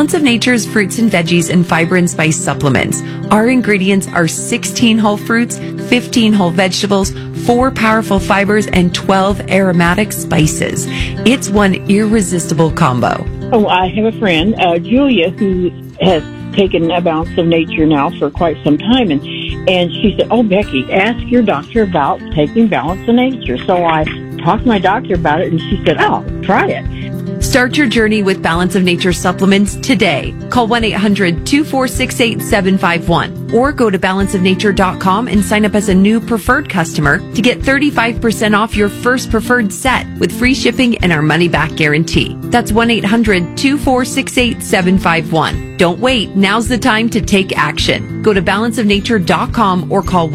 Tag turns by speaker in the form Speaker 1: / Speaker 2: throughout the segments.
Speaker 1: Balance of Nature's fruits and veggies and fiber and spice supplements. Our ingredients are 16 whole fruits, 15 whole vegetables, 4 powerful fibers, and 12 aromatic spices. It's one irresistible combo.
Speaker 2: Oh, I have a friend, Julia, who has taken a Balance of Nature now for quite some time, and she said, "Oh, Becky, ask your doctor about taking Balance of Nature." So I talked to my doctor about it, and she said, "Oh, try it."
Speaker 1: Start your journey with Balance of Nature supplements today. Call 1-800-246-8751 or go to balanceofnature.com and sign up as a new preferred customer to get 35% off your first preferred set with free shipping and our money-back guarantee. That's 1-800-246-8751. Don't wait. Now's the time to take action. Go to balanceofnature.com or call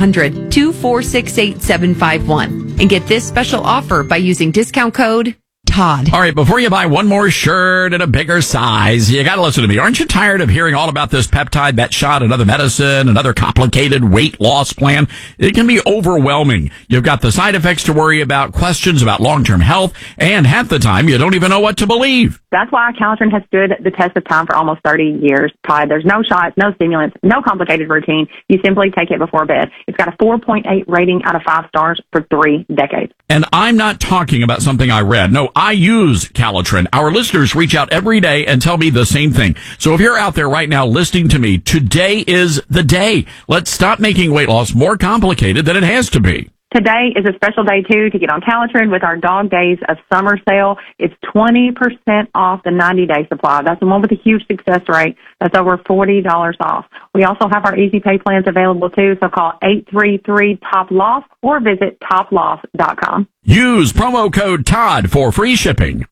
Speaker 1: 1-800-246-8751 and get this special offer by using discount code Todd.
Speaker 3: All right, before you buy one more shirt in a bigger size, you got to listen to me. Aren't you tired of hearing all about this peptide, that shot, another medicine, another complicated weight loss plan? It can be overwhelming. You've got the side effects to worry about, questions about long-term health, and half the time you don't even know what to believe.
Speaker 4: That's why Calitrin has stood the test of time for almost 30 years, Todd. There's no shots, no stimulants, no complicated routine. You simply take it before bed. It's got a 4.8 rating out of 5 stars for 3 decades.
Speaker 3: And I'm not talking about something I read. No, I use Calitrin. Our listeners reach out every day and tell me the same thing. So if you're out there right now listening to me, today is the day. Let's stop making weight loss more complicated than it has to be.
Speaker 4: Today is a special day, too, to get on Calitrin with our Dog Days of Summer sale. It's 20% off the 90-day supply. That's the one with a huge success rate. That's over $40 off. We also have our easy pay plans available, too, so call 833-TOP-LOSS or visit toploss.com.
Speaker 3: Use promo code TODD for free shipping.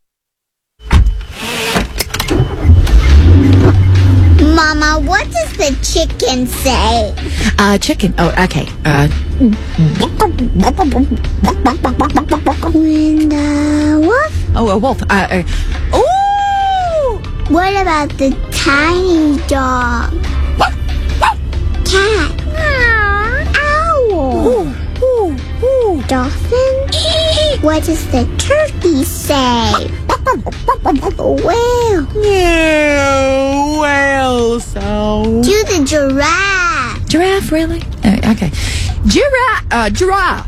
Speaker 5: Mama, what does the chicken say?
Speaker 6: Chicken. Oh, okay.
Speaker 5: When the wolf?
Speaker 6: Oh, a wolf. Ooh!
Speaker 5: What about the tiny dog? Cat. Owl.
Speaker 6: Ooh.
Speaker 5: Dolphin? What does the turkey say? Whale.
Speaker 6: Yeah, whale sound.
Speaker 5: Do the giraffe.
Speaker 6: Giraffe, really? Okay. Giraffe.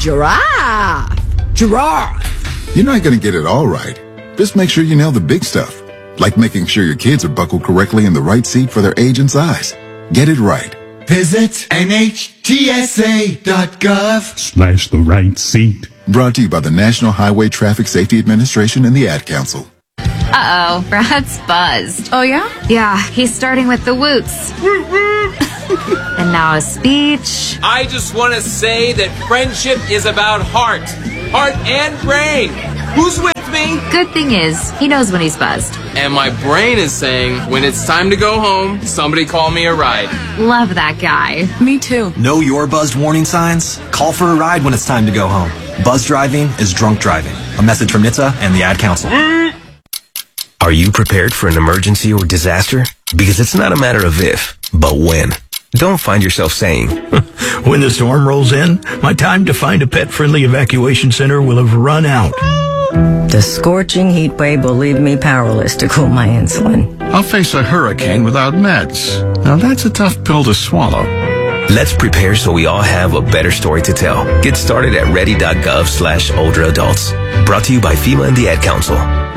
Speaker 7: You're not going to get it all right. Just make sure you nail the big stuff, like making sure your kids are buckled correctly in the right seat for their age and size. Get it right.
Speaker 8: Visit NHTSA.gov/
Speaker 9: the right seat.
Speaker 7: Brought to you by the National Highway Traffic Safety Administration and the Ad Council.
Speaker 10: Uh-oh, Brad's buzzed.
Speaker 6: Oh, yeah?
Speaker 10: Yeah, he's starting with the woots. And now a speech.
Speaker 11: I just want to say that friendship is about heart and brain. Who's with me?
Speaker 10: Good thing is, he knows when he's buzzed.
Speaker 11: And my brain is saying, when it's time to go home, somebody call me a ride.
Speaker 10: Love that guy.
Speaker 6: Me too.
Speaker 12: Know your buzzed warning signs? Call for a ride when it's time to go home. Buzz driving is drunk driving. A message from NHTSA and the Ad Council.
Speaker 13: Are you prepared for an emergency or disaster? Because it's not a matter of if, but when. Don't find yourself saying,
Speaker 9: when the storm rolls in, my time to find a pet-friendly evacuation center will have run out.
Speaker 14: The scorching heat wave will leave me powerless to cool my insulin.
Speaker 15: I'll face a hurricane without meds. Now that's a tough pill to swallow.
Speaker 13: Let's prepare so we all have a better story to tell. Get started at ready.gov/older adults. Brought to you by FEMA and the Ad Council.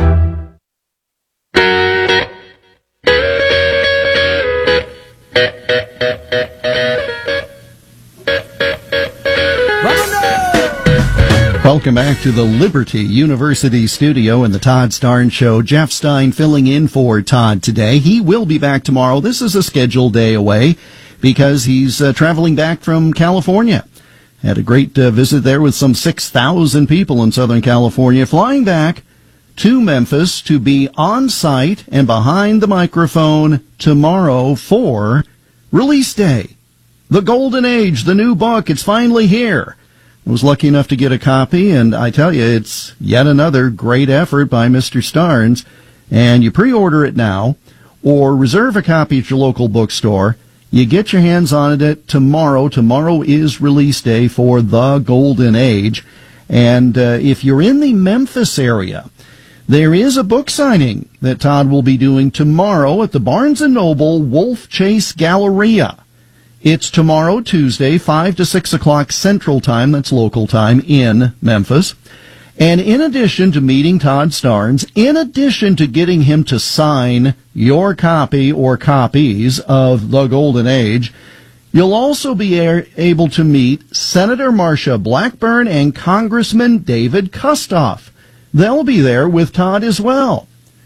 Speaker 16: Welcome back to the Liberty University studio and the Todd Starnes Show. Jeff Stein filling in for Todd today. He will be back tomorrow. This is a scheduled day away because he's traveling back from California. Had a great visit there with some 6,000 people in Southern California, flying back to Memphis to be on site and behind the microphone tomorrow for Release Day. The Golden Age, the new book, it's finally here. I was lucky enough to get a copy, and I tell you, it's yet another great effort by Mr. Starnes. And you pre-order it now, or reserve a copy at your local bookstore. You get your hands on it tomorrow. Tomorrow is release day for The Golden Age. And if you're in the Memphis area, there is a book signing that Todd will be doing tomorrow at the Barnes & Noble Wolf Chase Galleria. It's tomorrow, Tuesday, 5 to 6 o'clock Central Time, that's local time, in Memphis. And in addition to meeting Todd Starnes, in addition to getting him to sign your copy or copies of The Golden Age, you'll also be able to meet Senator Marsha Blackburn and Congressman David Kustoff. They'll be there with Todd as well.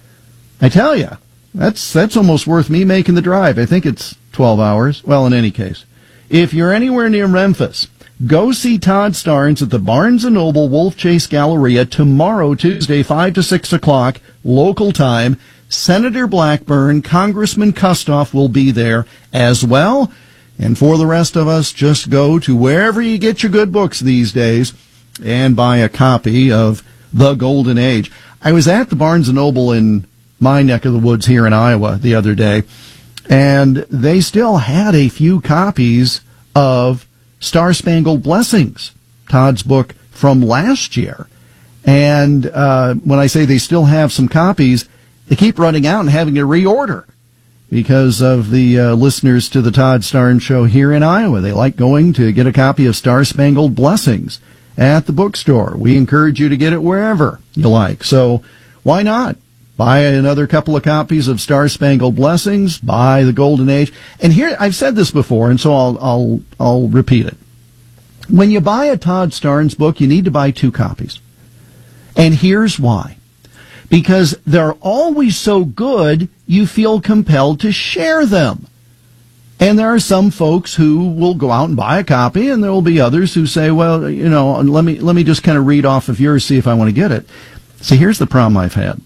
Speaker 16: I tell you, that's almost worth me making the drive. I think it's 12 hours. Well, in any case, if you're anywhere near Memphis, go see Todd Starnes at the Barnes & Noble Wolf Chase Galleria tomorrow, Tuesday, 5 to 6 o'clock, local time. Senator Blackburn, Congressman Kustoff will be there as well. And for the rest of us, just go to wherever you get your good books these days and buy a copy of The Golden Age. I was at the Barnes & Noble in my neck of the woods here in Iowa the other day, and they still had a few copies of Star-Spangled Blessings, Todd's book from last year. And when I say they still have some copies, they keep running out and having to reorder because of the listeners to the Todd Starnes Show here in Iowa. They like going to get a copy of Star-Spangled Blessings at the bookstore. We encourage you to get it wherever you like. So why not? Buy another couple of copies of Star-Spangled Blessings, buy The Golden Age. And here, I've said this before, and so I'll repeat it. When you buy a Todd Starnes book, you need to buy 2 copies. And here's why. Because they're always so good, you feel compelled to share them. And there are some folks who will go out and buy a copy, and there will be others who say, well, let me just kind of read off of yours, see if I want to get it. See, here's the problem I've had.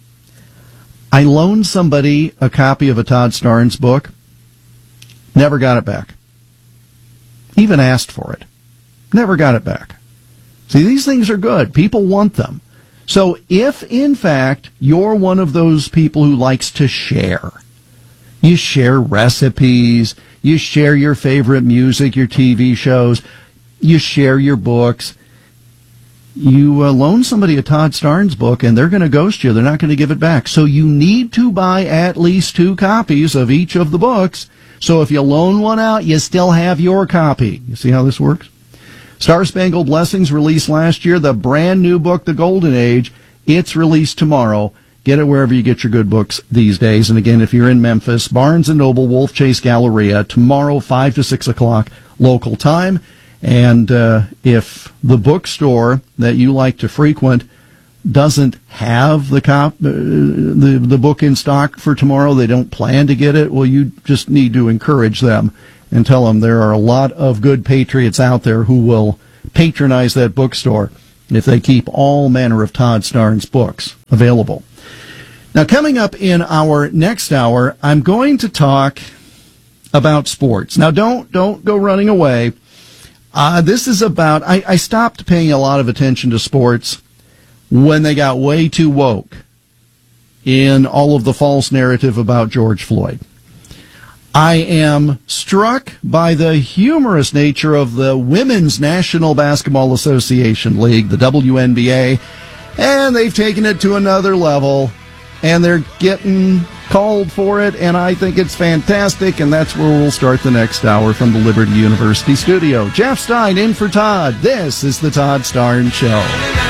Speaker 16: I loaned somebody a copy of a Todd Starnes book, never got it back. Even asked for it. Never got it back. See, these things are good. People want them. So if, in fact, you're one of those people who likes to share, you share recipes, you share your favorite music, your TV shows, you share your books, you loan somebody a Todd Starnes book and they're going to ghost you. They're not going to give it back. So you need to buy at least 2 copies of each of the books. So if you loan one out, you still have your copy. You see how this works? Star-Spangled Blessings released last year. The brand new book, The Golden Age, it's released tomorrow. Get it wherever you get your good books these days. And again, if you're in Memphis, Barnes & Noble Wolf Chase Galleria, tomorrow, 5 to 6 o'clock local time. And if the bookstore that you like to frequent doesn't have the book in stock for tomorrow, they don't plan to get it, well, you just need to encourage them and tell them there are a lot of good patriots out there who will patronize that bookstore if they keep all manner of Todd Starnes books available. Now, coming up in our next hour, I'm going to talk about sports. Now, don't go running away. This is about, I stopped paying a lot of attention to sports when they got way too woke in all of the false narrative about George Floyd. I am struck by the humorous nature of the Women's National Basketball Association League, the WNBA, and they've taken it to another level, and they're getting called for it, and I think it's fantastic, and that's where we'll start the next hour from the Liberty University studio. Jeff Stein in for Todd. This is the Todd Starnes Show.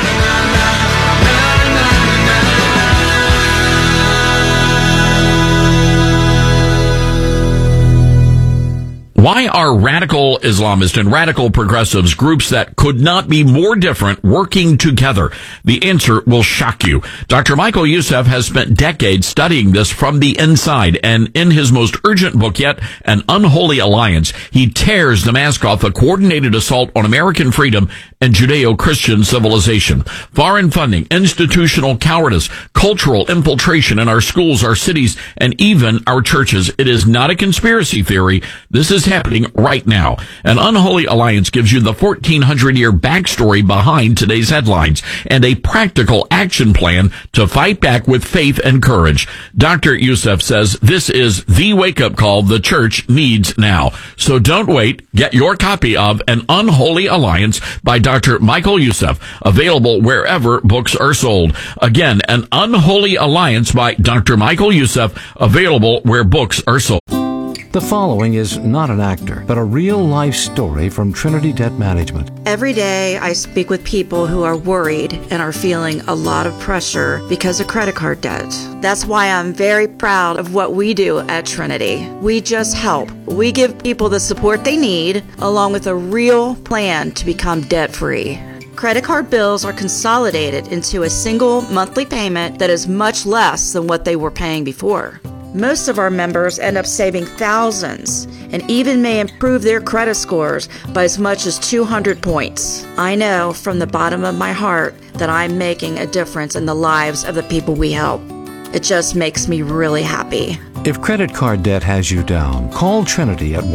Speaker 3: Why are radical Islamists and radical progressives, groups that could not be more different, working together? The answer will shock you. Dr. Michael Youssef has spent decades studying this from the inside, and in his most urgent book yet, An Unholy Alliance, he tears the mask off a coordinated assault on American freedom and Judeo-Christian civilization. Foreign funding, institutional cowardice, cultural infiltration in our schools, our cities, and even our churches. It is not a conspiracy theory. This is happening right now. An Unholy Alliance gives you the 1,400-year backstory behind today's headlines and a practical action plan to fight back with faith and courage. Dr. Youssef says this is the wake-up call the church needs now. So don't wait. Get your copy of An Unholy Alliance by Dr. Michael Youssef, available wherever books are sold. Again, An Unholy Alliance by Dr. Michael Youssef, available where books are sold.
Speaker 17: The following is not an actor, but a real-life story from Trinity Debt Management.
Speaker 18: Every day I speak with people who are worried and are feeling a lot of pressure because of credit card debt. That's why I'm very proud of what we do at Trinity. We just help. We give people the support they need, along with a real plan to become debt-free. Credit card bills are consolidated into a single monthly payment that is much less than what they were paying before. Most of our members end up saving thousands and even may improve their credit scores by as much as 200 points. I know from the bottom of my heart that I'm making a difference in the lives of the people we help. It just makes me really happy.
Speaker 17: If credit card debt has you down, call Trinity at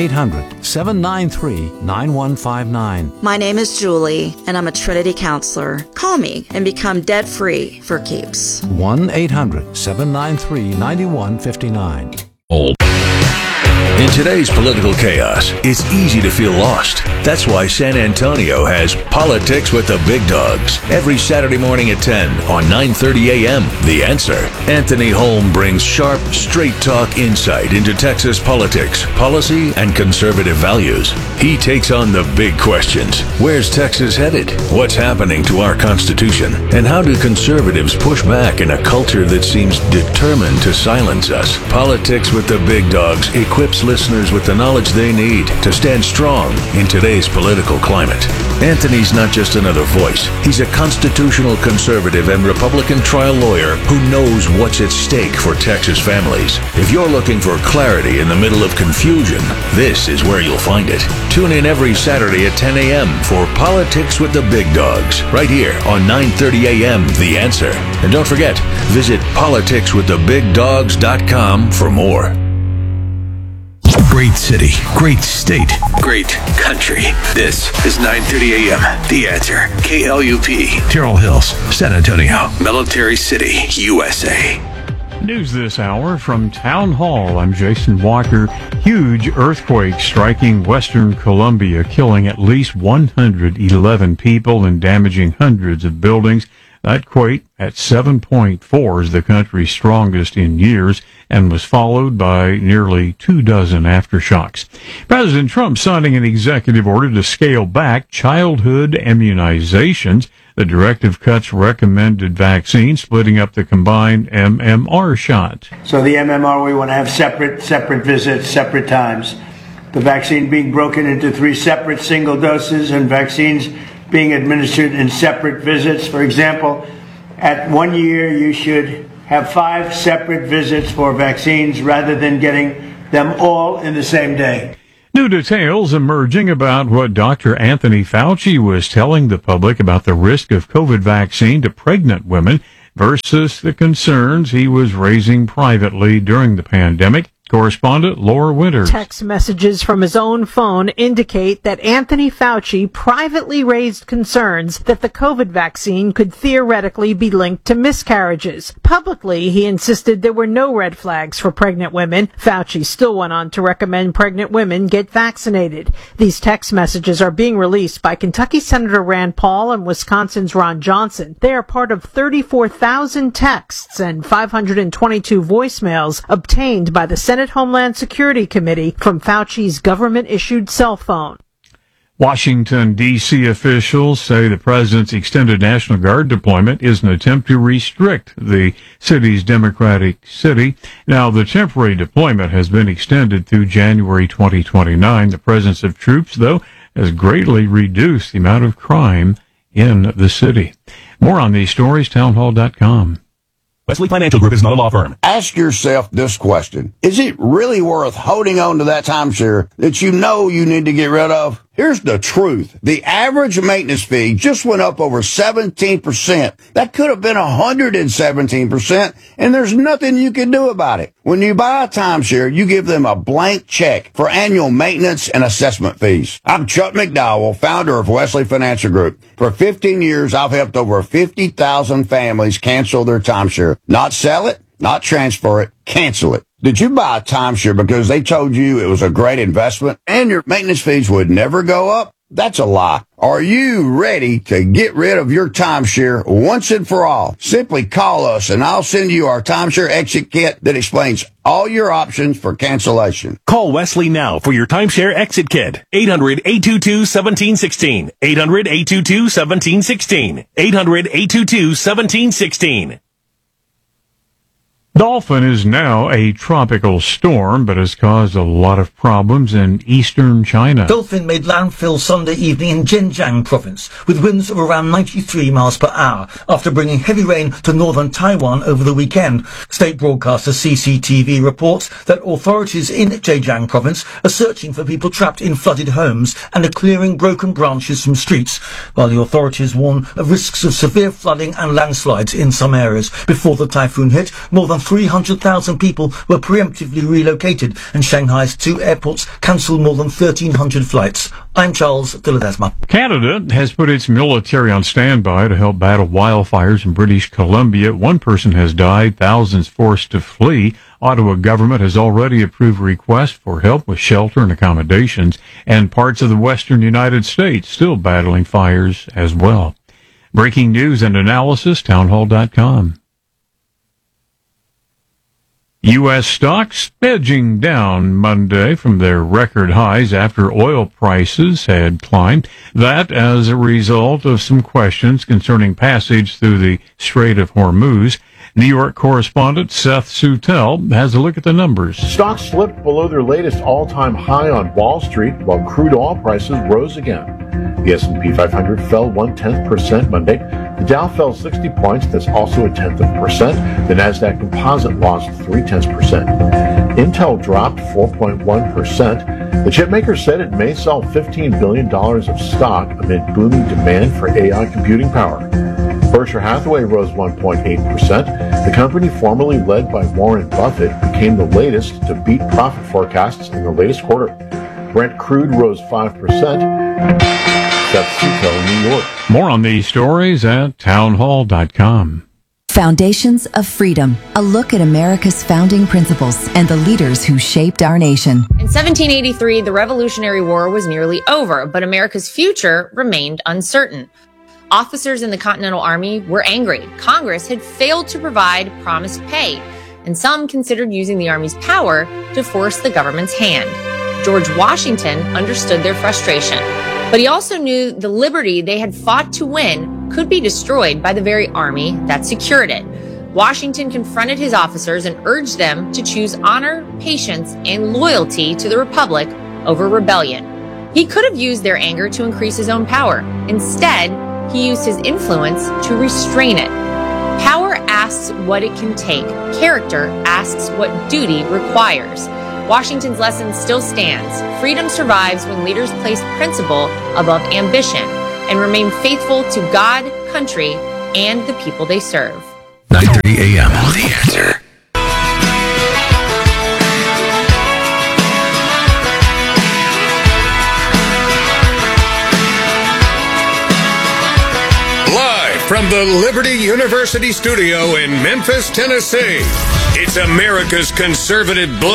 Speaker 17: 1-800-793-9159.
Speaker 18: My name is Julie, and I'm a Trinity counselor. Call me and become debt-free for keeps.
Speaker 17: 1-800-793-9159.
Speaker 19: In today's political chaos, it's easy to feel lost. That's why San Antonio has Politics with the Big Dogs every Saturday morning at 10 on 9:30 a.m. The Answer. Anthony Holm brings sharp, straight talk insight into Texas politics, policy, and conservative values. He takes on the big questions. Where's Texas headed? What's happening to our Constitution? And how do conservatives push back in a culture that seems determined to silence us? Politics with the Big Dogs equips listeners with the knowledge they need to stand strong in today's political climate. Anthony's not just another voice. He's a constitutional conservative and Republican trial lawyer who knows what's at stake for Texas families. If you're looking for clarity in the middle of confusion, this is where you'll find it. Tune in every Saturday at 10 a.m. for Politics with the Big Dogs, right here on 9:30 a.m. The Answer. And don't forget, visit politicswiththebigdogs.com for more.
Speaker 9: Great city, great state,
Speaker 13: Great country. This is 9:30 a.m. The Answer. KLUP.
Speaker 9: Terrell Hills, San Antonio.
Speaker 13: Military City, USA.
Speaker 20: News this hour from Town Hall. I'm Jason Walker. Huge earthquake striking western Colombia, killing at least 111 people and damaging hundreds of buildings. That quake at 7.4 is the country's strongest in years and was followed by nearly 24 aftershocks. President Trump signing an executive order to scale back childhood immunizations. The directive cuts recommended vaccines, splitting up the combined MMR shot.
Speaker 21: So the MMR, we want to have separate visits, separate times. The vaccine being broken into 3 separate single doses and vaccines being administered in separate visits. For example, at 1 year, you should have 5 separate visits for vaccines rather than getting them all in the same day.
Speaker 20: New details emerging about what Dr. Anthony Fauci was telling the public about the risk of COVID vaccine to pregnant women versus the concerns he was raising privately during the pandemic. Correspondent Laura Winters.
Speaker 22: Text messages from his own phone indicate that Anthony Fauci privately raised concerns that the COVID vaccine could theoretically be linked to miscarriages. Publicly, he insisted there were no red flags for pregnant women. Fauci still went on to recommend pregnant women get vaccinated. These text messages are being released by Kentucky Senator Rand Paul and Wisconsin's Ron Johnson. They are part of 34,000 texts and 522 voicemails obtained by the Senate Homeland Security Committee from Fauci's government-issued cell phone.
Speaker 20: Washington, D.C. officials say the president's extended National Guard deployment is an attempt to restrict the city's democratic city. Now, the temporary deployment has been extended through January 2029. The presence of troops, though, has greatly reduced the amount of crime in the city. More on these stories, townhall.com.
Speaker 23: Wesley Financial Group is not a law firm. Ask yourself this question. Is it really worth holding on to that timeshare that you know you need to get rid of? Here's the truth. The average maintenance fee just went up over 17%. That could have been 117%, and there's nothing you can do about it. When you buy a timeshare, you give them a blank check for annual maintenance and assessment fees. I'm Chuck McDowell, founder of Wesley Financial Group. For 15 years, I've helped over 50,000 families cancel their timeshare. Not sell it, not transfer it, cancel it. Did you buy a timeshare because they told you it was a great investment and your maintenance fees would never go up? That's a lie. Are you ready to get rid of your timeshare once and for all? Simply call us and I'll send you our timeshare exit kit that explains all your options for cancellation.
Speaker 1: Call Wesley now for your timeshare exit kit. 800-822-1716. 800-822-1716. 800-822-1716.
Speaker 20: Dolphin is now a tropical storm, but has caused a lot of problems in eastern China.
Speaker 2: Dolphin made landfall Sunday evening in Zhenjiang province, with winds of around 93 miles per hour, after bringing heavy rain to northern Taiwan over the weekend. State broadcaster CCTV reports that authorities in Zhejiang province are searching for people trapped in flooded homes and are clearing broken branches from streets, while the authorities warn of risks of severe flooding and landslides in some areas. Before the typhoon hit, more than 300,000 people were preemptively relocated, and Shanghai's 2 airports cancelled more than 1,300 flights. I'm Charles de Ledesma.
Speaker 20: Canada has put its military on standby to help battle wildfires in British Columbia. 1 person has died, thousands forced to flee. Ottawa government has already approved requests for help with shelter and accommodations, and parts of the western United States still battling fires as well. Breaking news and analysis, townhall.com. U.S. stocks edging down Monday from their record highs after oil prices had climbed. That as a result of some questions concerning passage through the Strait of Hormuz. New York correspondent Seth Sutel has a look at the numbers.
Speaker 4: Stocks slipped below their latest all-time high on Wall Street, while crude oil prices rose again. The S&P 500 fell 0.1% Monday. The Dow fell 60 points, that's also 0.1%. The Nasdaq Composite lost 0.3%. Intel dropped 4.1%. The chipmaker said it may sell $15 billion of stock amid booming demand for AI computing power. Berkshire Hathaway rose 1.8%. The company, formerly led by Warren Buffett, became the latest to beat profit forecasts in the latest quarter. Brent crude rose 5%. Seth Sutel, New York.
Speaker 20: More on these stories at townhall.com.
Speaker 24: Foundations of Freedom, a look at America's founding principles and the leaders who shaped our nation.
Speaker 25: In 1783, the Revolutionary War was nearly over, but America's future remained uncertain. Officers in the Continental Army were angry. Congress had failed to provide promised pay, and some considered using the Army's power to force the government's hand. George Washington understood their frustration, but he also knew the liberty they had fought to win could be destroyed by the very army that secured it. Washington confronted his officers and urged them to choose honor, patience, and loyalty to the Republic over rebellion. He could have used their anger to increase his own power. Instead, he used his influence to restrain it. Power asks what it can take. Character asks what duty requires. Washington's lesson still stands. Freedom survives when leaders place principle above ambition and remain faithful to God, country, and the people they serve.
Speaker 13: 9:30 a.m. The Answer.
Speaker 26: Live from the Liberty University studio in Memphis, Tennessee, it's America's conservative